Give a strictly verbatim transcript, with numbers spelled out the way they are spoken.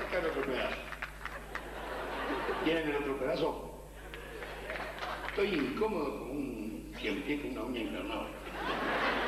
sacar otro pedazo. ¿Tienen el otro pedazo? Estoy incómodo como un cien pies con una uña infernal.